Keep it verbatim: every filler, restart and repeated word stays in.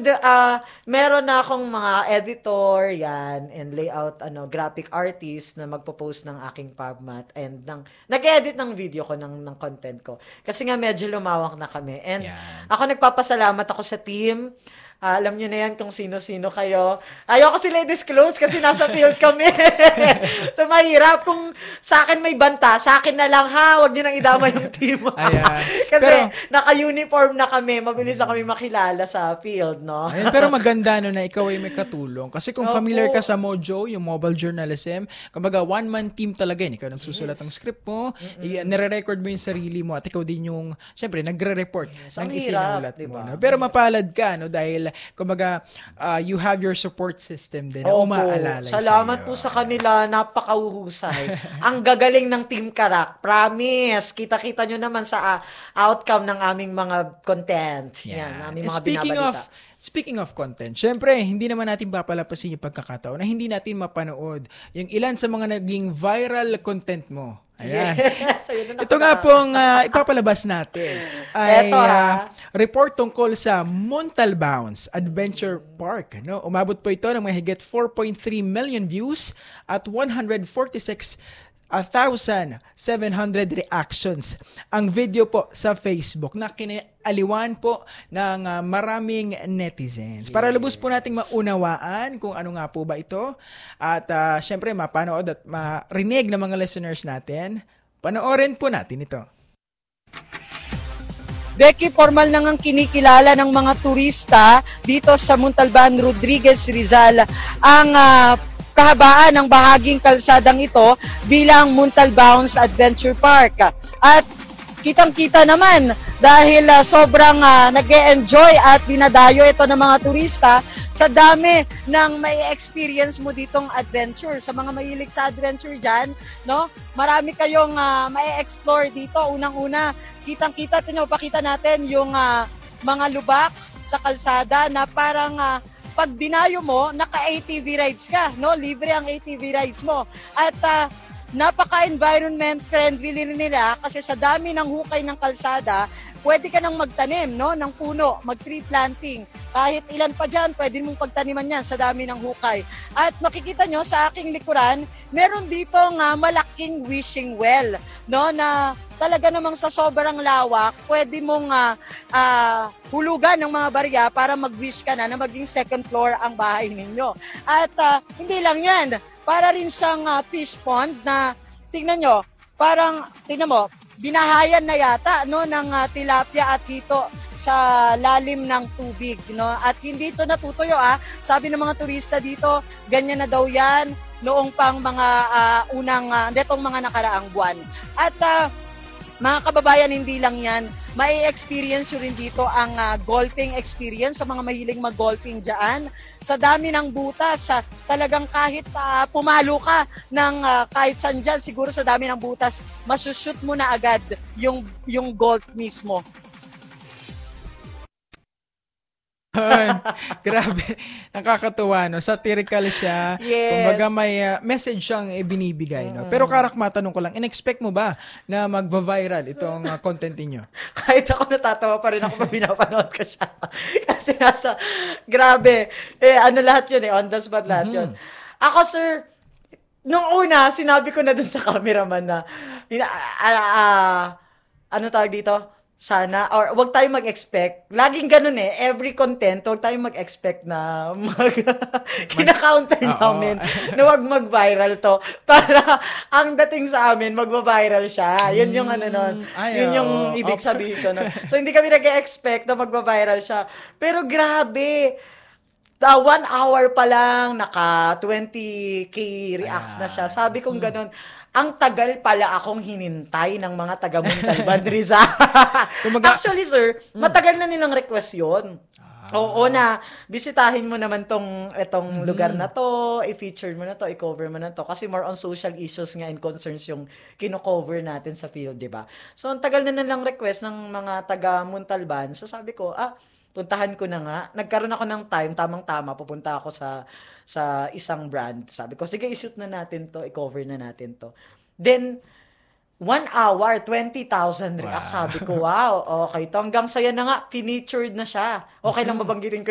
And uh, meron na akong mga editor, yan, and layout, ano, graphic artist na magpo-post ng aking PubMat and ng, nag-edit ng video ko, ng, ng content ko. Kasi nga medyo lumawak na kami. And Yan. ako nagpapasalamat ako sa team. Uh, alam nyo na yan kung sino-sino kayo. Ayoko sila i-disclose kasi nasa field kami. So, mahirap. Kung sa akin may banta, sa akin na lang ha. Huwag nyo nang idama yung team. Ayan. Kasi Pero, naka-uniform na kami. Mabilis na kami makilala sa field, no? Ayan, pero maganda no na ikaw ay may katulong. Kasi kung Opo. familiar ka sa Mojo, yung mobile journalism, kumbaga one-man team talaga yun. Ikaw nagsusulat Yes. ng script mo, i- nire-record mo yung sarili mo, at ikaw din yung, syempre, nagre-report Yes, ng ang isinulat hirap, mo. diba? No? Pero mapalad ka, no? Dahil, kumbaga, uh, you have your support system din na Opo. umaalalay Salamat sa'yo. po sa kanila. Napakauhusay. Ang gagaling ng Team Karak. Promise. Kita-kita nyo naman sa uh, outcome ng aming mga content. Yan, Yan. aming And mga speaking of binabalita. Speaking of content, syempre, hindi naman natin papalapasin yung pagkakataon na hindi natin mapanood yung ilan sa mga naging viral content mo. Ayan. Yes, ayun na Ito nga nakaka- pong uh, ipapalabas natin ay Eto, ha? uh, report tungkol sa Montalbounce Adventure Park. No? Umabot po ito ng mahigit four point three million views at one hundred forty-six one thousand seven hundred reactions. Ang video po sa Facebook na kinialiwan po ng uh, maraming netizens. Para lubos po nating maunawaan kung ano nga po ba ito at uh, syempre mapanood at marinig ng mga listeners natin, panoorin po natin ito. Becky, formal nang ang kinikilala ng mga turista dito sa Montalban, Rodriguez, Rizal ang uh, kahabaan ng bahaging kalsadang ito bilang Montalbounce Adventure Park. At kitang-kita naman dahil uh, sobrang uh, nag-e-enjoy at dinadayo ito ng mga turista sa dami ng may experience mo ditong adventure. Sa mga mahilig sa adventure dyan, no? Marami kayong uh, may explore dito. Unang-una, kitang-kita, tinapakita natin yung uh, mga lubak sa kalsada na parang uh, pag dinayo mo, naka-A T V rides ka, no? Libre ang A T V rides mo. At uh, napaka-environment friendly nila kasi sa dami ng hukay ng kalsada, pwede ka nang magtanim, no, ng puno, mag-tree planting. Kahit ilan pa dyan, pwede mong pagtaniman yan sa dami ng hukay. At makikita nyo sa aking likuran, meron ditong uh, malaking wishing well, no, na talaga namang sa sobrang lawak, pwede mong uh, uh, hulugan ng mga barya para mag-wish ka na na maging second floor ang bahay ninyo. At uh, hindi lang yan, para rin siyang uh, fish pond na, tingnan nyo, parang, tingnan mo, binahayan na yata no ng uh, tilapia at hito sa lalim ng tubig, no, at hindi ito natutuyo, ah. Sabi ng mga turista dito, ganyan na daw yan noong pang mga uh, unang uh, netong mga nakaraang buwan. At uh, mga kababayan, hindi lang yan, may experience rin dito ang uh, golfing experience sa mga mahiling mag-golfing dyan. Sa dami ng butas, uh, talagang kahit uh, pumalo ka ng uh, kahit saan dyan, siguro sa dami ng butas, masushoot mo na agad yung, yung golf mismo. Grabe, nakakatuwa, no? Satirical siya. Yes. Kumbaga may uh, message siyang ibinibigay, no? Pero Karak, matanong ko lang, in-expect mo ba na mag-viral itong uh, content niyo? Kahit ako natatawa pa rin ako pag pinapanood ko siya. Kasi nasa, grabe, eh, ano lahat yun eh, on the spot lahat yun. Ako, sir, nung una, sinabi ko na dun sa cameraman na, ina, ah, ah, ano tawag dito? Sana, or wag tayong mag-expect. Laging ganun eh, every content, wag tayong mag-expect na mag, kina-counter Oo. namin na wag mag-viral to. Para ang dating sa amin, mag-viral siya. Yun yung ano nun. Ay, Yun yung oo. ibig Okay. sabihin ko nun. So, hindi kami nag-expect na mag-viral siya. Pero grabe, the one hour pa lang, naka twenty K reacts na siya. Sabi kong ganun, ang tagal pala akong hinintay ng mga taga Montalban, Rizal. Kumbaga- Actually, sir, matagal na nilang request yun. Oo na, bisitahin mo naman tong itong lugar na to, i-feature mo na to, i-cover mo na to. Kasi more on social issues nga and concerns yung kino-cover natin sa field, di ba? So, ang tagal na nilang request ng mga taga Montalban. So, sabi ko, ah, puntahan ko na nga. Nagkaroon ako ng time, tamang-tama, pupunta ako sa sa isang brand. Sabi ko, sige, i-shoot na natin to, i-cover na natin to. Then, one hour, twenty thousand reacts. Wow. Sabi ko, wow, okay to. Hanggang saya na nga, featured na siya. Okay lang babanggitin ko